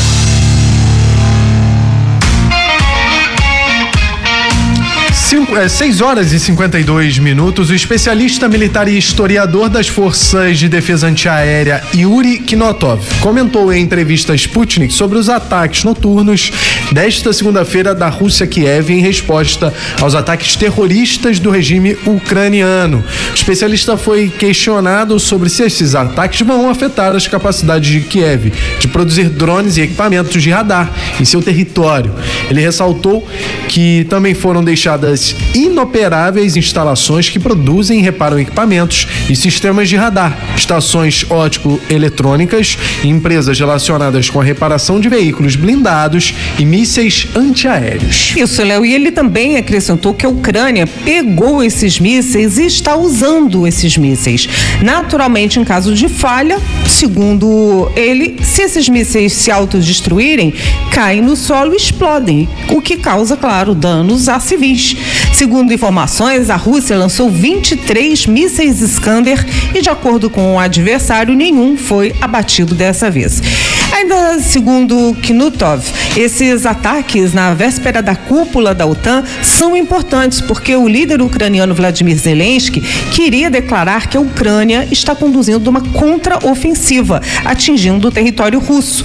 Cinco, é, seis horas e cinquenta e dois minutos, o especialista militar e historiador das Forças de Defesa Antiaérea Yuri Knotov comentou em entrevista à Sputnik sobre os ataques noturnos desta segunda-feira da Rússia a Kiev em resposta aos ataques terroristas do regime ucraniano. O especialista foi questionado sobre se esses ataques vão afetar as capacidades de Kiev de produzir drones e equipamentos de radar em seu território. Ele ressaltou que também foram deixadas as inoperáveis instalações que produzem e reparam equipamentos e sistemas de radar, estações ótico-eletrônicas e empresas relacionadas com a reparação de veículos blindados e mísseis antiaéreos. Isso, Léo, e ele também acrescentou que a Ucrânia pegou esses mísseis e está usando esses mísseis. Naturalmente, em caso de falha, segundo ele, se esses mísseis se autodestruírem, caem no solo e explodem, o que causa, claro, danos a civis. Segundo informações, a Rússia lançou vinte e três mísseis Iskander e, de acordo com o adversário, nenhum foi abatido dessa vez. Ainda segundo Knutov, esses ataques na véspera da cúpula da OTAN são importantes porque o líder ucraniano Vladimir Zelensky queria declarar que a Ucrânia está conduzindo uma contraofensiva, atingindo o território russo.